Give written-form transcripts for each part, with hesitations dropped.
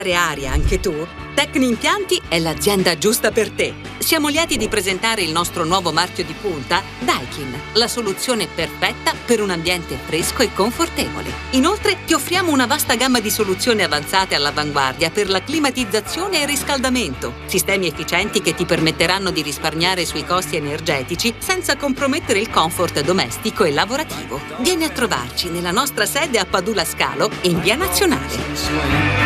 Aria anche tu? Tecnoimpianti è l'azienda giusta per te. Siamo lieti di presentare il nostro nuovo marchio di punta, Daikin, la soluzione perfetta per un ambiente fresco e confortevole. Inoltre ti offriamo una vasta gamma di soluzioni avanzate all'avanguardia per la climatizzazione e il riscaldamento, sistemi efficienti che ti permetteranno di risparmiare sui costi energetici senza compromettere il comfort domestico e lavorativo. Vieni a trovarci nella nostra sede a Padula Scalo in via Nazionale.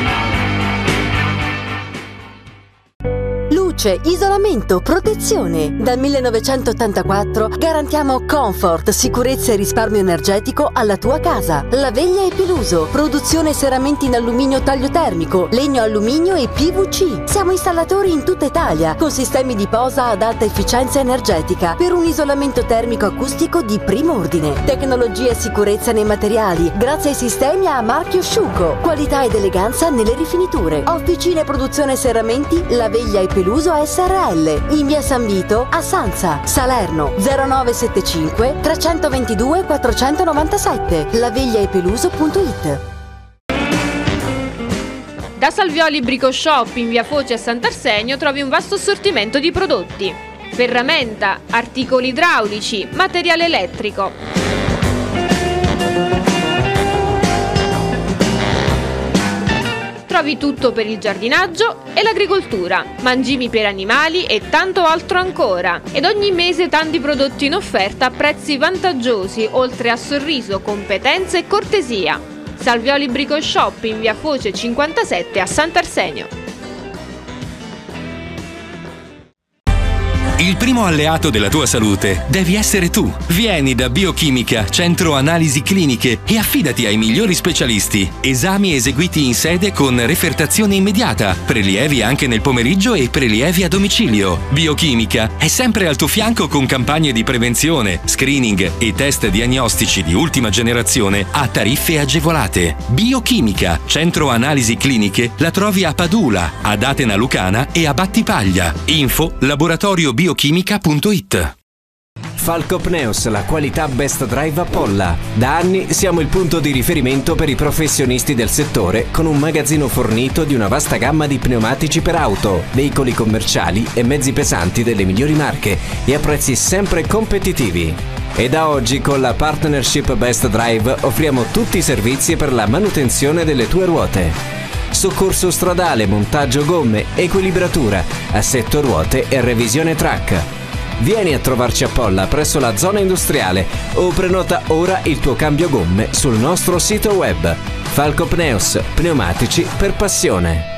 Luce, isolamento, protezione. Dal 1984 garantiamo comfort, sicurezza e risparmio energetico alla tua casa. La Veglia e Peluso, produzione serramenti in alluminio taglio termico, legno alluminio e PVC. Siamo installatori in tutta Italia con sistemi di posa ad alta efficienza energetica per un isolamento termico acustico di primo ordine. Tecnologia e sicurezza nei materiali grazie ai sistemi a marchio Sciuco. Qualità ed eleganza nelle rifiniture. Officine produzione serramenti La Veglia e Peluso SRL in via San Vito a Sanza, Salerno 0975 322 497 lavegliaepeluso.it. Da Salvioli Brico Shop in via Foce a Sant'Arsenio trovi un vasto assortimento di prodotti: ferramenta, articoli idraulici, materiale elettrico. Trovi tutto per il giardinaggio e l'agricoltura, mangimi per animali e tanto altro ancora. Ed ogni mese tanti prodotti in offerta a prezzi vantaggiosi, oltre a sorriso, competenza e cortesia. Salvioli Brico Shop in via Foce 57 a Sant'Arsenio. Il primo alleato della tua salute devi essere tu. Vieni da Biochimica, centro analisi cliniche, e affidati ai migliori specialisti. Esami eseguiti in sede con refertazione immediata, prelievi anche nel pomeriggio e prelievi a domicilio. Biochimica è sempre al tuo fianco con campagne di prevenzione, screening e test diagnostici di ultima generazione a tariffe agevolate. Biochimica, centro analisi cliniche, la trovi a Padula, ad Atena Lucana e a Battipaglia. Info laboratoriobiochimica.it. Falco Pneus, la qualità best drive a Polla. Da anni siamo il punto di riferimento per i professionisti del settore, con un magazzino fornito di una vasta gamma di pneumatici per auto, veicoli commerciali e mezzi pesanti delle migliori marche e a prezzi sempre competitivi. E da oggi con la partnership Best Drive offriamo tutti i servizi per la manutenzione delle tue ruote: soccorso stradale, montaggio gomme, equilibratura, assetto ruote e revisione track. Vieni a trovarci a Polla presso la zona industriale o prenota ora il tuo cambio gomme sul nostro sito web. Falco Pneus, pneumatici per passione.